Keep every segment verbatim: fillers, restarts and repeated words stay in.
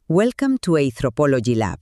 Welcome to Anthropology Lab.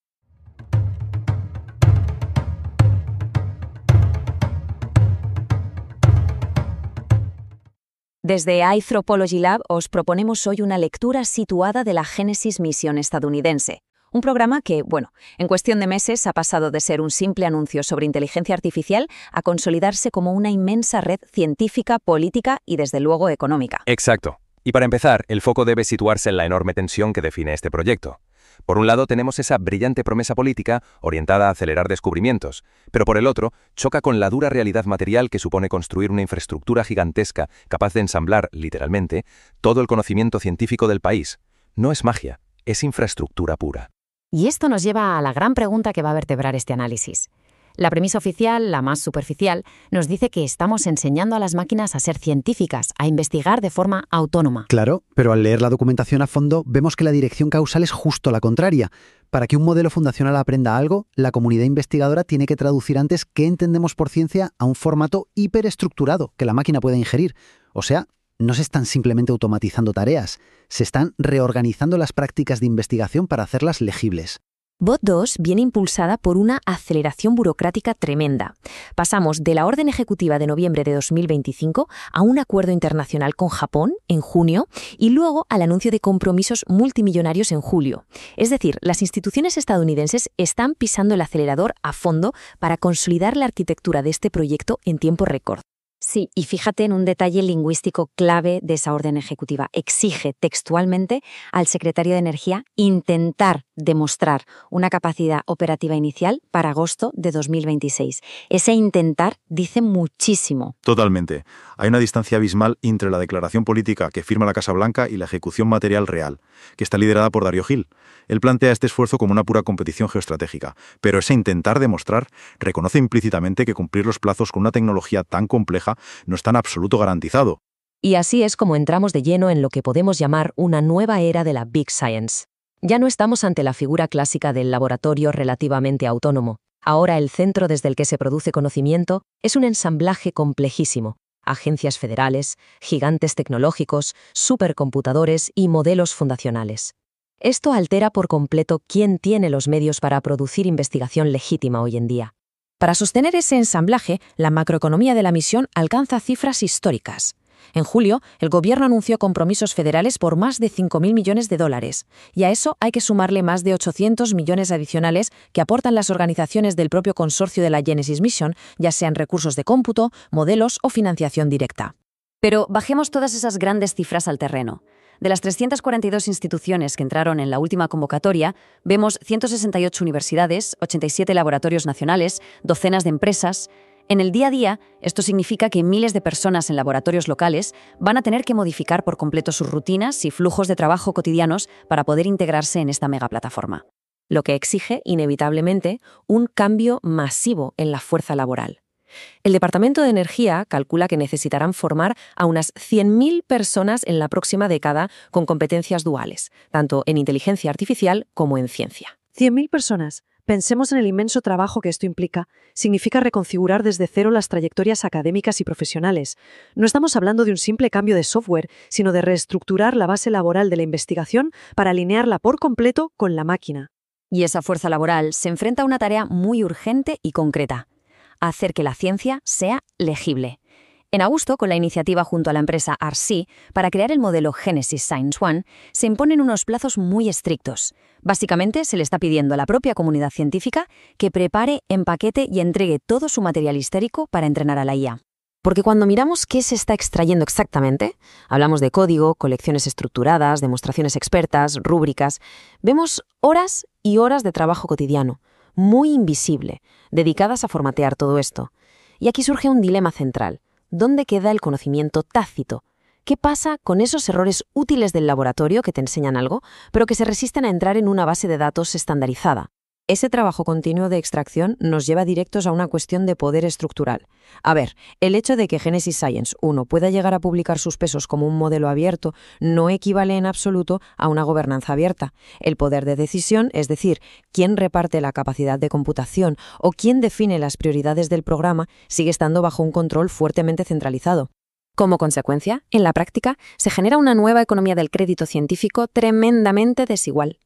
Desde Anthropology Lab os proponemos hoy una lectura situada de la Genesis Misión estadounidense. Un programa que, bueno, en cuestión de meses ha pasado de ser un simple anuncio sobre inteligencia artificial a consolidarse como una inmensa red científica, política y, desde luego, económica. Exacto. Y para empezar, el foco debe situarse en la enorme tensión que define este proyecto. Por un lado tenemos esa brillante promesa política orientada a acelerar descubrimientos, pero por el otro choca con la dura realidad material que supone construir una infraestructura gigantesca capaz de ensamblar, literalmente, todo el conocimiento científico del país. No es magia, es infraestructura pura. Y esto nos lleva a la gran pregunta que va a vertebrar este análisis. La premisa oficial, la más superficial, nos dice que estamos enseñando a las máquinas a ser científicas, a investigar de forma autónoma. Claro, pero al leer la documentación a fondo vemos que la dirección causal es justo la contraria. Para que un modelo fundacional aprenda algo, la comunidad investigadora tiene que traducir antes qué entendemos por ciencia a un formato hiperestructurado que la máquina pueda ingerir. O sea, no se están simplemente automatizando tareas, se están reorganizando las prácticas de investigación para hacerlas legibles. Bot dos viene impulsada por una aceleración burocrática tremenda. Pasamos de la orden ejecutiva de noviembre de dos mil veinticinco a un acuerdo internacional con Japón en junio y luego al anuncio de compromisos multimillonarios en julio. Es decir, las instituciones estadounidenses están pisando el acelerador a fondo para consolidar la arquitectura de este proyecto en tiempo récord. Sí, y fíjate en un detalle lingüístico clave de esa orden ejecutiva. Exige textualmente al secretario de Energía intentar demostrar una capacidad operativa inicial para agosto de dos mil veintiséis. Ese intentar dice muchísimo. Totalmente. Hay una distancia abismal entre la declaración política que firma la Casa Blanca y la ejecución material real, que está liderada por Darío Gil. Él plantea este esfuerzo como una pura competición geoestratégica, pero ese intentar demostrar reconoce implícitamente que cumplir los plazos con una tecnología tan compleja no está en absoluto garantizado. Y así es como entramos de lleno en lo que podemos llamar una nueva era de la Big Science. Ya no estamos ante la figura clásica del laboratorio relativamente autónomo. Ahora el centro desde el que se produce conocimiento es un ensamblaje complejísimo. Agencias federales, gigantes tecnológicos, supercomputadores y modelos fundacionales. Esto altera por completo quién tiene los medios para producir investigación legítima hoy en día. Para sostener ese ensamblaje, la macroeconomía de la misión alcanza cifras históricas. En julio, el gobierno anunció compromisos federales por más de cinco mil millones de dólares, y a eso hay que sumarle más de ochocientos millones adicionales que aportan las organizaciones del propio consorcio de la Genesis Mission, ya sean recursos de cómputo, modelos o financiación directa. Pero bajemos todas esas grandes cifras al terreno. De las trescientas cuarenta y dos instituciones que entraron en la última convocatoria, vemos ciento sesenta y ocho universidades, ochenta y siete laboratorios nacionales, docenas de empresas. En el día a día, esto significa que miles de personas en laboratorios locales van a tener que modificar por completo sus rutinas y flujos de trabajo cotidianos para poder integrarse en esta megaplataforma. Lo que exige, inevitablemente, un cambio masivo en la fuerza laboral. El Departamento de Energía calcula que necesitarán formar a unas cien mil personas en la próxima década con competencias duales, tanto en inteligencia artificial como en ciencia. cien mil personas. Pensemos en el inmenso trabajo que esto implica. Significa reconfigurar desde cero las trayectorias académicas y profesionales. No estamos hablando de un simple cambio de software, sino de reestructurar la base laboral de la investigación para alinearla por completo con la máquina. Y esa fuerza laboral se enfrenta a una tarea muy urgente y concreta: hacer que la ciencia sea legible. En agosto, con la iniciativa junto a la empresa Arsi para crear el modelo Genesis Science One, se imponen unos plazos muy estrictos. Básicamente, se le está pidiendo a la propia comunidad científica que prepare, empaquete y entregue todo su material histórico para entrenar a la I A. Porque cuando miramos qué se está extrayendo exactamente, hablamos de código, colecciones estructuradas, demostraciones expertas, rúbricas, vemos horas y horas de trabajo cotidiano, muy invisible, dedicadas a formatear todo esto. Y aquí surge un dilema central. ¿Dónde queda el conocimiento tácito? ¿Qué pasa con esos errores útiles del laboratorio que te enseñan algo, pero que se resisten a entrar en una base de datos estandarizada? Ese trabajo continuo de extracción nos lleva directos a una cuestión de poder estructural. A ver, el hecho de que Genesis Science uno pueda llegar a publicar sus pesos como un modelo abierto no equivale en absoluto a una gobernanza abierta. El poder de decisión, es decir, quién reparte la capacidad de computación o quién define las prioridades del programa, sigue estando bajo un control fuertemente centralizado. Como consecuencia, en la práctica, se genera una nueva economía del crédito científico tremendamente desigual.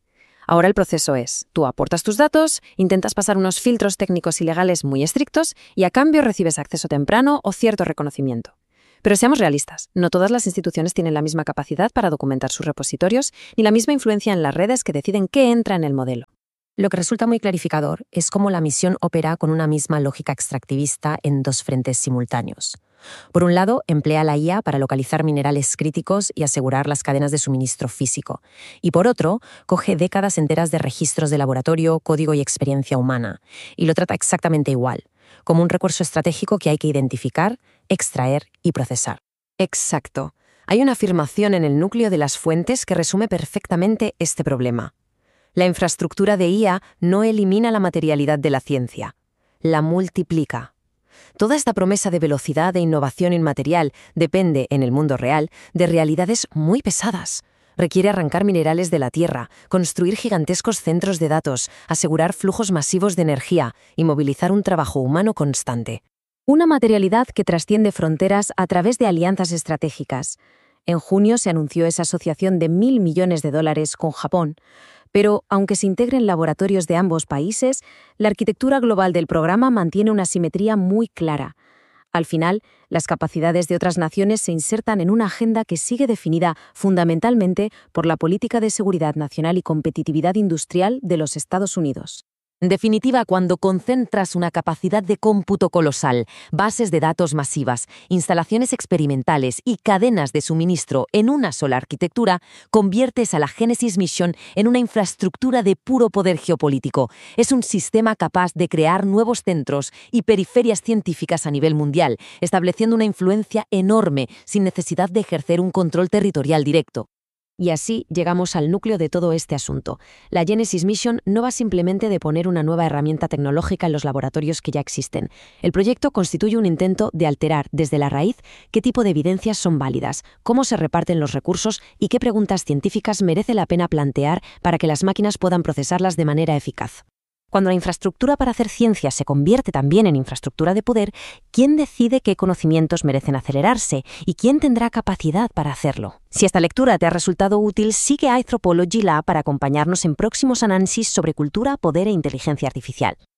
Ahora el proceso es, tú aportas tus datos, intentas pasar unos filtros técnicos y legales muy estrictos y a cambio recibes acceso temprano o cierto reconocimiento. Pero seamos realistas, no todas las instituciones tienen la misma capacidad para documentar sus repositorios ni la misma influencia en las redes que deciden qué entra en el modelo. Lo que resulta muy clarificador es cómo la misión opera con una misma lógica extractivista en dos frentes simultáneos. Por un lado, emplea la I A para localizar minerales críticos y asegurar las cadenas de suministro físico. Y por otro, coge décadas enteras de registros de laboratorio, código y experiencia humana, y lo trata exactamente igual, como un recurso estratégico que hay que identificar, extraer y procesar. Exacto. Hay una afirmación en el núcleo de las fuentes que resume perfectamente este problema. La infraestructura de I A no elimina la materialidad de la ciencia, la multiplica. Toda esta promesa de velocidad e innovación inmaterial depende, en el mundo real, de realidades muy pesadas. Requiere arrancar minerales de la tierra, construir gigantescos centros de datos, asegurar flujos masivos de energía y movilizar un trabajo humano constante. Una materialidad que trasciende fronteras a través de alianzas estratégicas. En junio se anunció esa asociación de mil millones de dólares con Japón. Pero, aunque se integren laboratorios de ambos países, la arquitectura global del programa mantiene una simetría muy clara. Al final, las capacidades de otras naciones se insertan en una agenda que sigue definida fundamentalmente por la política de seguridad nacional y competitividad industrial de los Estados Unidos. En definitiva, cuando concentras una capacidad de cómputo colosal, bases de datos masivas, instalaciones experimentales y cadenas de suministro en una sola arquitectura, conviertes a la Genesis Mission en una infraestructura de puro poder geopolítico. Es un sistema capaz de crear nuevos centros y periferias científicas a nivel mundial, estableciendo una influencia enorme sin necesidad de ejercer un control territorial directo. Y así llegamos al núcleo de todo este asunto. La Genesis Mission no va simplemente de poner una nueva herramienta tecnológica en los laboratorios que ya existen. El proyecto constituye un intento de alterar desde la raíz qué tipo de evidencias son válidas, cómo se reparten los recursos y qué preguntas científicas merece la pena plantear para que las máquinas puedan procesarlas de manera eficaz. Cuando la infraestructura para hacer ciencia se convierte también en infraestructura de poder, ¿quién decide qué conocimientos merecen acelerarse y quién tendrá capacidad para hacerlo? Si esta lectura te ha resultado útil, sigue a Anthropology Lab para acompañarnos en próximos análisis sobre cultura, poder e inteligencia artificial.